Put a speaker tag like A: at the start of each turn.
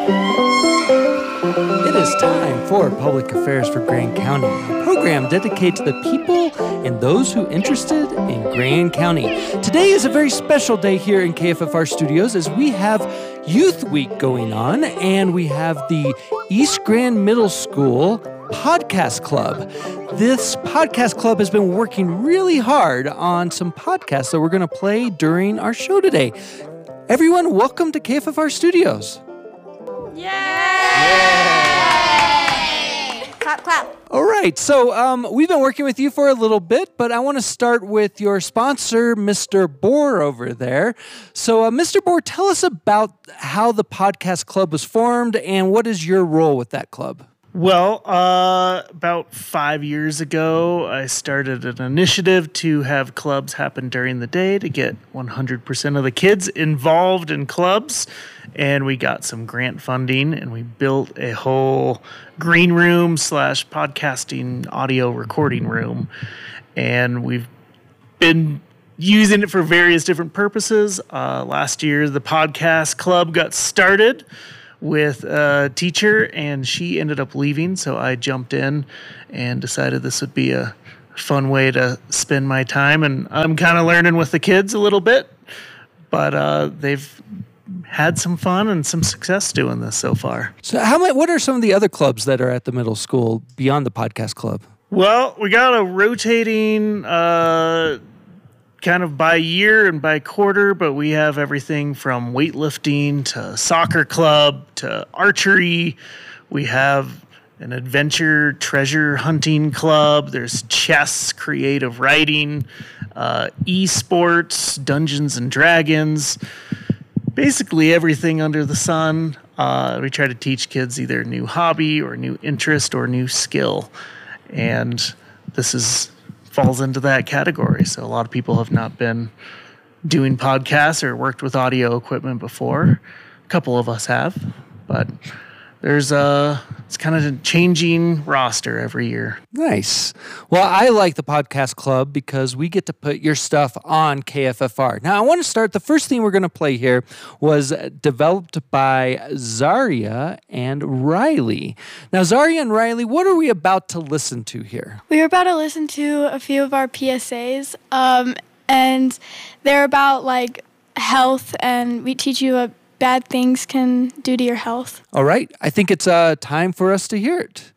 A: It is time for Public Affairs for Grand County, a program dedicated to the people and those who are interested in Grand County. Today is a very special day here in KFFR Studios as we have Youth Week going on, and we have the East Grand Middle School Podcast Club. This podcast club has been working really hard on some podcasts that we're going to play during our show today. Everyone, welcome to KFFR Studios.
B: Yay! Clap, clap.
A: All right, so we've been working with you for a little bit, but I want to start with your sponsor, Mr. Bohr over there. So, Mr. Bohr, tell us about how the podcast club was formed and what is your role with that club?
C: Well, about 5 years ago, I started an initiative to have clubs happen during the day to get 100% of the kids involved in clubs. And we got some grant funding and we built a whole green room / podcasting audio recording room. And we've been using it for various different purposes. Last year, the podcast club got started with a teacher, and she ended up leaving, so I jumped in and decided this would be a fun way to spend my time. And I'm kind of learning with the kids a little bit, but they've had some fun and some success doing this so far.
A: So what are some of the other clubs that are at the middle school beyond the podcast club?
C: Well, we got a rotating kind of by year and by quarter, but we have everything from weightlifting to soccer club to archery. We have an adventure treasure hunting club. There's chess, creative writing, esports, Dungeons and Dragons, basically everything under the sun. We try to teach kids either a new hobby or a new interest or a new skill. And this falls into that category. So a lot of people have not been doing podcasts or worked with audio equipment before. A couple of us have, but it's kind of a changing roster every year.
A: Nice. Well, I like the podcast club because we get to put your stuff on KFFR. Now, I want to start. The first thing we're going to play here was developed by Zaria and Riley. Now, Zaria and Riley, what are we about to listen to here?
D: We were about to listen to a few of our PSAs, and they're about health, and we teach you what bad things can do to your health.
A: All right. I think it's time for us to hear it.